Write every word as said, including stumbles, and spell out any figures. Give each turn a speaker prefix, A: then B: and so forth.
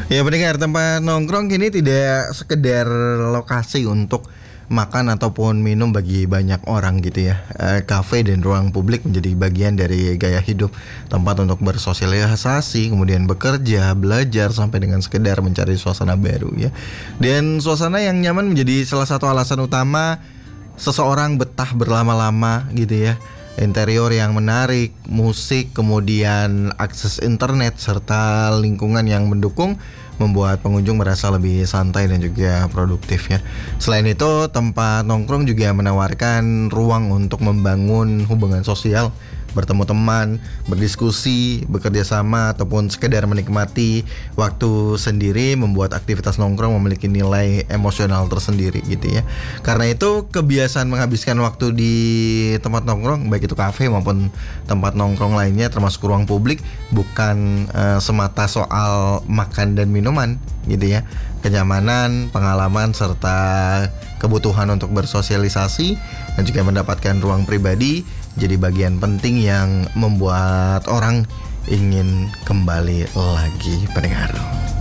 A: Ya pendengar, tempat nongkrong kini tidak sekedar lokasi untuk makan ataupun minum bagi banyak orang gitu ya. Eh, Kafe dan ruang publik menjadi bagian dari gaya hidup, tempat untuk bersosialisasi, kemudian bekerja, belajar sampai dengan sekedar mencari suasana baru ya. Dan suasana yang nyaman menjadi salah satu alasan utama seseorang betah berlama-lama gitu ya. Interior yang menarik, musik, kemudian akses internet serta lingkungan yang mendukung membuat pengunjung merasa lebih santai dan juga produktif ya. Selain itu, tempat nongkrong juga menawarkan ruang untuk membangun hubungan sosial, bertemu teman, berdiskusi, bekerja sama ataupun sekedar menikmati waktu sendiri, membuat aktivitas nongkrong memiliki nilai emosional tersendiri gitu ya. Karena itu kebiasaan menghabiskan waktu di tempat nongkrong, baik itu kafe maupun tempat nongkrong lainnya termasuk ruang publik, bukan uh, semata soal makan dan minuman gitu ya. Kenyamanan, pengalaman serta kebutuhan untuk bersosialisasi dan juga mendapatkan ruang pribadi jadi bagian penting yang membuat orang ingin kembali lagi pendengar.